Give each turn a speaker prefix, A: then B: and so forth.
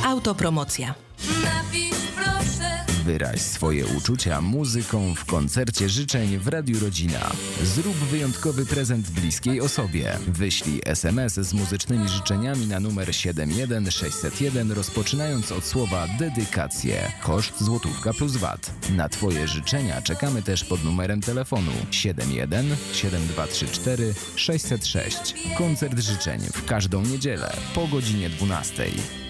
A: Autopromocja.
B: Napisz proszę.
C: Wyraź swoje uczucia muzyką w koncercie życzeń w Radiu Rodzina. Zrób wyjątkowy prezent bliskiej osobie. Wyślij SMS z muzycznymi życzeniami na numer 71601, rozpoczynając od słowa dedykację. Koszt złotówka plus VAT. Na Twoje życzenia czekamy też pod numerem telefonu 71 7234 606. Koncert życzeń w każdą niedzielę po godzinie 12.